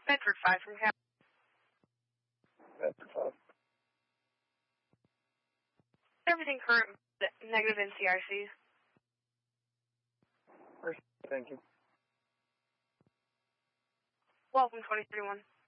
Bedford 5 from Cap. Bedford 5. Everything current, negative NCIC. Thank you. Welcome 2031.